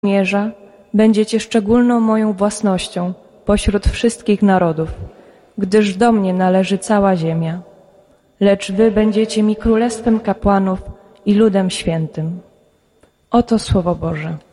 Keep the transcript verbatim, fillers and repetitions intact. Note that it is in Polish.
mierza, będziecie szczególną moją własnością pośród wszystkich narodów, gdyż do mnie należy cała ziemia. Lecz wy będziecie mi królestwem kapłanów i ludem świętym. Oto Słowo Boże.